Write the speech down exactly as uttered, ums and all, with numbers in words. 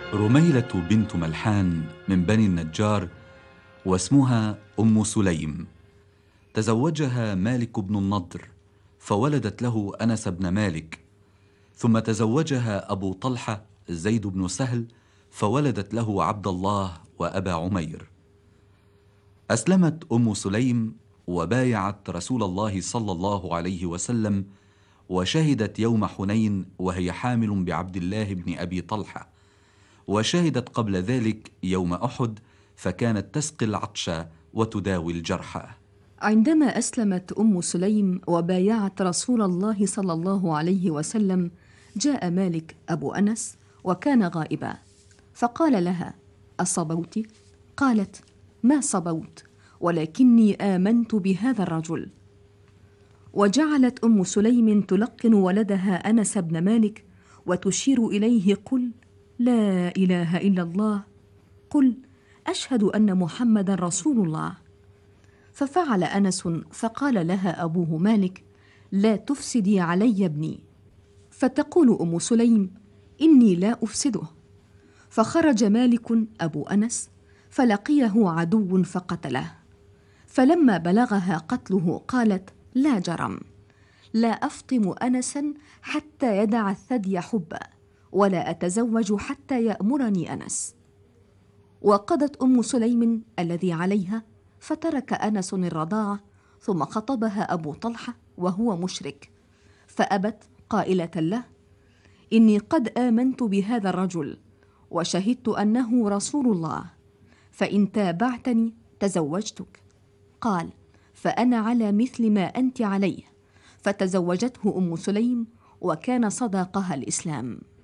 رميلة بنت ملحان من بني النجار، واسمها أم سليم. تزوجها مالك بن النضر، فولدت له أنس بن مالك. ثم تزوجها أبو طلحة زيد بن سهل، فولدت له عبد الله وأبا عمير. أسلمت أم سليم وبايعت رسول الله صلى الله عليه وسلم، وشهدت يوم حنين وهي حامل بعبد الله بن أبي طلحة، وشهدت قبل ذلك يوم أحد، فكانت تسقي العطش وتداوي الجرحى. عندما أسلمت أم سليم وبايعت رسول الله صلى الله عليه وسلم، جاء مالك أبو أنس وكان غائبا، فقال لها: أصبوت؟ قالت: ما صبوت، ولكني آمنت بهذا الرجل. وجعلت أم سليم تلقن ولدها أنس بن مالك وتشير إليه: قل لا إله إلا الله، قل أشهد أن محمدا رسول الله. ففعل أنس، فقال لها أبوه مالك: لا تفسدي علي ابني. فتقول أم سليم: إني لا أفسده. فخرج مالك أبو أنس فلقيه عدو فقتله. فلما بلغها قتله قالت: لا جرم، لا أفطم أنسا حتى يدع الثدي حبا، ولا أتزوج حتى يأمرني أنس. وقضت أم سليم الذي عليها، فترك أنس الرضاعة، ثم خطبها أبو طلحة وهو مشرك، فأبت قائلة له: إني قد آمنت بهذا الرجل وشهدت أنه رسول الله، فإن تابعتني تزوجتك. قال: فأنا على مثل ما أنت عليه. فتزوجته أم سليم، وكان صداقها الإسلام.